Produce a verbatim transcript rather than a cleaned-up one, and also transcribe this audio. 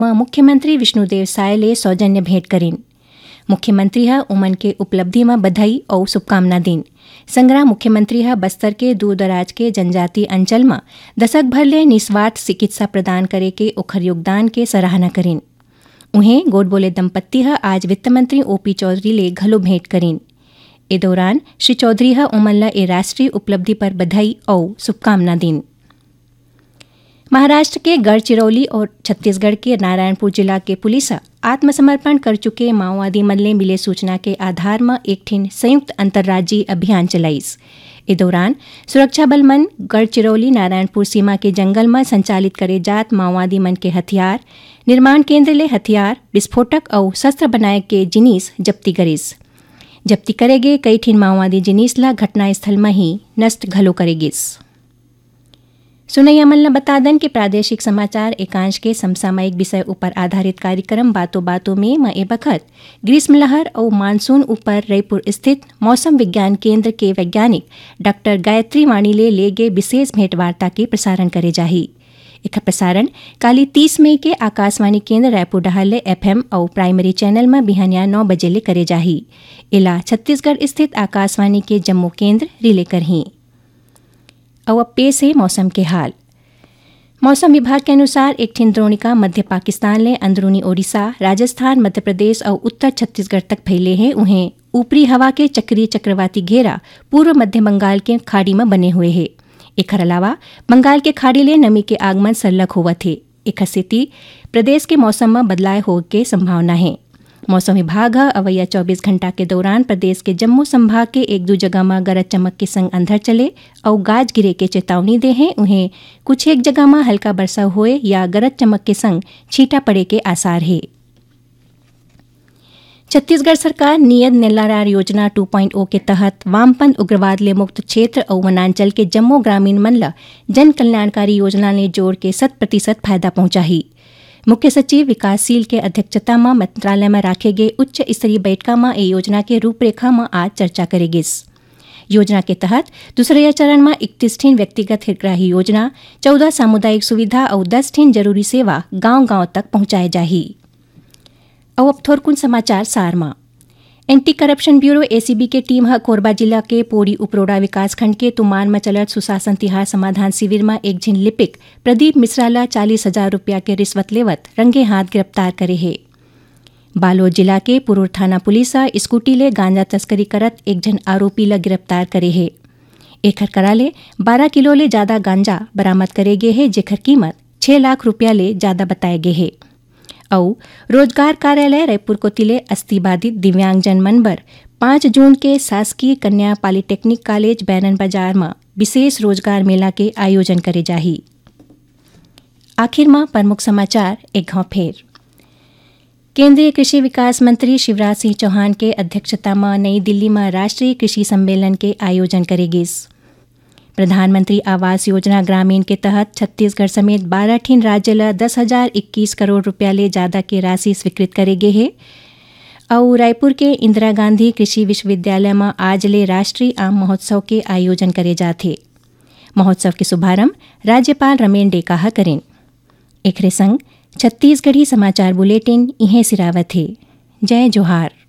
मुख्यमंत्री विष्णुदेव सायले सौजन्य भेंट करीन। मुख्यमंत्री हा उमन के उपलब्धि में बधाई और शुभकामना दीन। संग्रा मुख्यमंत्री हा बस्तर के दूर दराज के जनजातीय अंचल में दशक भर ले निस्वार्थ चिकित्सा प्रदान करे के ओखर योगदान के सराहना करीन। उन्हें गोडबोले दंपत्ति हा आज वित्त मंत्री ओपी चौधरी ले घलो भेंट करीन। ए दौरान श्री चौधरी हा उमन ए राष्ट्रीय उपलब्धि पर बधाई और शुभकामना दीन। महाराष्ट्र के गढ़चिरौली और छत्तीसगढ़ के नारायणपुर जिला के पुलिस आत्मसमर्पण कर चुके माओवादी मन ले मिले सूचना के आधार में एक ठिन संयुक्त अंतर्राज्यीय अभियान चलाइस। इस दौरान सुरक्षा बल मन गढ़चिरौली नारायणपुर सीमा के जंगल में संचालित करे जात माओवादी मन के हथियार, निर्माण केंद्र ले हथियार, विस्फोटक और शस्त्र बनाए के जिनिस जब्ती करिस। जब्ती करेगे कई ठिन माओवादी जिनिस ला घटनास्थल में ही नष्ट घलो करेगिस। सुनैया मन बता दन कि प्रादेशिक समाचार एकांश के समसामयिक विषय ऊपर आधारित कार्यक्रम बातों बातों में मैं ए बखत ग्रीष्म लहर और मानसून ऊपर रायपुर स्थित मौसम विज्ञान केंद्र के वैज्ञानिक डॉक्टर गायत्री वाणी ले ले गए विशेष भेंट वार्ता के प्रसारण करे जाही। एक प्रसारण काली तीस मई के आकाशवाणी केंद्र रायपुर डहाले एफएम और प्राइमरी चैनल में बिहानिया नौ बजे ले करे जाही। इला छत्तीसगढ़ स्थित आकाशवाणी के जम्मू केंद्र रिले करही। अब पेश है मौसम के हाल। मौसम विभाग के अनुसार एक ठिन द्रोणिका मध्य पाकिस्तान ले अंदरूनी ओडिशा, राजस्थान, मध्य प्रदेश और उत्तर छत्तीसगढ़ तक फैले हैं। उन्हें ऊपरी हवा के चक्रीय चक्रवाती घेरा पूर्व मध्य बंगाल के खाड़ी में बने हुए हैं। एक अलावा बंगाल के खाड़ी ले नमी के आगमन सरलग हुआ थे। एक स्थिति प्रदेश के मौसम में बदलाव हो के संभावना है। मौसम विभाग अवैया चौबीस घंटा के दौरान प्रदेश के जम्मू संभाग के एक दो जगह में गरज चमक के संग अंधर चले और गाज गिरे के चेतावनी दे हैं। उन्हें कुछ एक जगह में हल्का वर्षा हुए या गरज चमक के संग छींटा पड़े के आसार है। छत्तीसगढ़ सरकार नियत नेल्लारार योजना टू पॉइंट ओ के तहत वामपंथ उग्रवाद ले मुक्त क्षेत्र और वनांचल के जम्मू ग्रामीण मन ला जन कल्याणकारी योजना ने जोड़ के शत प्रतिशत फायदा पहुंचाही। मुख्य सचिव विकासशील के अध्यक्षता में मंत्रालय में राखे गए उच्च स्तरीय बैठका में ए योजना के रूपरेखा में आज चर्चा करेगिस। योजना के तहत दूसरे चरण में इकतीस ठिन व्यक्तिगत हितग्राही योजना, चौदह सामुदायिक सुविधा और दस ठिन जरूरी सेवा गांव गांव तक पहुंचाए जाही। अब थोरकुन समाचार सार में एंटी करप्शन ब्यूरो एसीबी के टीम ह कोरबा जिला के पोड़ी उपरोड़ा विकासखंड के तुमान में चलत सुशासन तिहार समाधान शिविर में एक झिन लिपिक प्रदीप मिश्रा ला चालीस हजार रुपया के रिश्वत लेवत रंगे हाथ गिरफ्तार करे है। बालोद जिला के पुरूर थाना पुलिस स्कूटी ले गांजा तस्करी करत एक झन आरोपी ला गिरफ्तार करे है। एखर कराले बारह किलो ले ज्यादा गांजा बरामद करे गे है, जेखर कीमत छह लाख रुपया ले ज्यादा बताए गे है। और रोजगार कार्यालय रायपुर को तिले अस्थिबाधित दिव्यांगजन मनबर पाँच जून के शासकीय कन्या पॉलिटेक्निक कॉलेज बैरन बाजार में विशेष रोजगार मेला के आयोजन करे जाही। आखिर में प्रमुख समाचार एक घाव फेर। केंद्रीय कृषि विकास मंत्री शिवराज सिंह चौहान के अध्यक्षता में नई दिल्ली में राष्ट्रीय कृषि सम्मेलन के आयोजन करेगिस। प्रधानमंत्री आवास योजना ग्रामीण के तहत छत्तीसगढ़ समेत बारह ठिन राज्य ला दस हजार इक्कीस करोड़ रुपया ले ज्यादा की राशि स्वीकृत करेगे है। और रायपुर के इंदिरा गांधी कृषि विश्वविद्यालय में आज ले राष्ट्रीय आम महोत्सव के आयोजन करे जाते। महोत्सव के शुभारंभ राज्यपाल रमेन डेकाहा करें। एकरे संग छत्तीसगढ़ी समाचार बुलेटिन इहें सिरावत है। जय जोहार।